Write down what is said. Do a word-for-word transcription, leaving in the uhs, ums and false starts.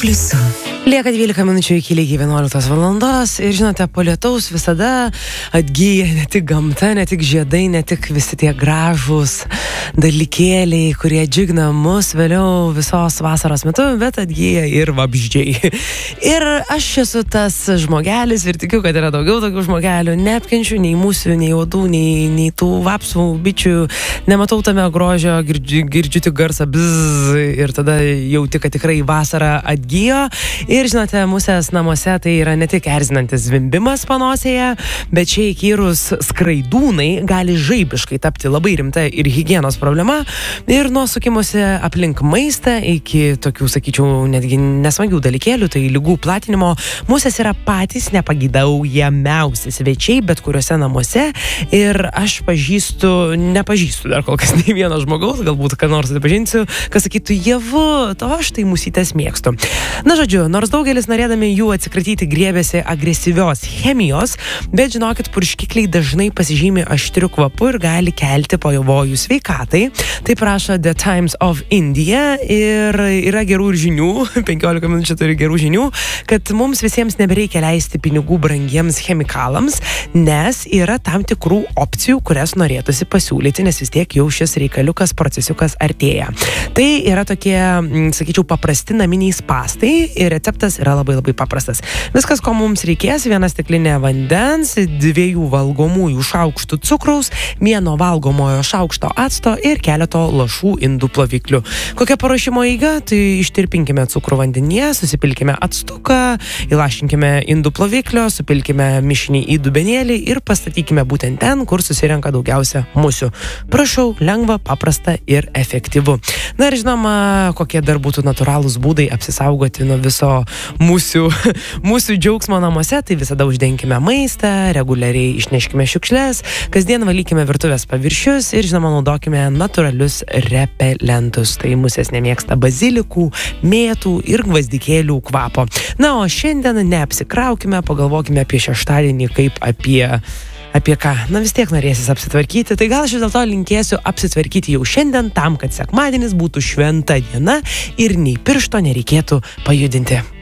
pliusu. Lieka dvylika minučių iki lygiai vienuoliktos valandos ir žinote, po lietaus visada atgyja ne tik gamta, ne tik žiedai, ne tik visi tie gražūs dalykėliai, kurie džiugina mus vėliau visos vasaros metu, bet atgyja ir vabzdžiai. Ir aš esu tas žmogelis ir tikiu, kad yra daugiau tokių žmogelių, neapkenčiu nei mūsų, nei uodų, nei, nei tų vapsų, bičių, nematau tame grožio, girdžiu, girdžiu tik garsą bzz ir tada jauti, kad tikrai vasara atgyjo. Ir žinote, musės namuose tai yra ne tik erzinantis zvimbimas panosėje, bet šie įkyrūs skraidūnai gali žaibiškai tapti labai rimta ir higienos problema. Ir nuo sukimusi aplink maistą iki tokių, sakyčiau, netgi nesmagių dalykėlių, tai ligų platinimo, musės yra patys nepagidaujamiausi svečiai bet kuriuose namuose. Ir aš pažįstu, nepažįstu dar kol kas nei vieno žmogaus, galbūt ką nors pažinsiu, kas sakytų, Jevu, to aš tai musytės mėgstu. Na, žodžiu, nors daugelis norėdami jų atsikratyti griebėsi agresyvios chemijos, bet žinokit, purškikliai dažnai pasižymi aštriu kvapu ir gali kelti pavojų sveikatai. Taip rašo The Times of India ir yra gerų ir žinių, penkiolika minučių turi gerų žinių, kad mums visiems nebereikia leisti pinigų brangiems chemikalams, nes yra tam tikrų opcijų, kurias norėtųsi pasiūlyti, nes vis tiek jau šis reikaliukas, procesiukas artėja. Tai yra tokie, sakyčiau, paprasti naminiai spastai ir receptas yra labai labai paprastas. Viskas, ko mums reikės, viena stiklinė vandens, dviejų valgomųjų šaukštų cukraus, vieno valgomojo šaukšto acto ir keleto lašų indų ploviklių. Kokia paruošimo eiga? Tai ištirpinkime cukrų vandenyje, susipilkime actuką, įlašinkime indų ploviklio, supilkime mišinį į dubenėlį ir pastatykime būtent ten, kur susirenka daugiausia musių. Prašau, lengva, paprasta ir efektyvu. Na ir žinoma, kokie dar būtų natūralūs būdai apsisaugoti nuo viso mūsų, mūsų džiaugsmo namuose, tai visada uždenkime maistą, reguliariai išneškime šiukšles, kasdien valykime virtuvės paviršius ir žinoma naudokime natūralius repelentus. Tai musės nemėgsta bazilikų, mėtų ir gvazdikėlių kvapo. Na, o šiandien neapsikraukime, pagalvokime apie šeštadienį kaip apie Apie ką? Na vis tiek norėsis apsitvarkyti, tai gal aš vis dėlto linkėsiu apsitvarkyti jau šiandien tam, kad sekmadienis būtų šventa diena ir nei piršto nereikėtų pajudinti.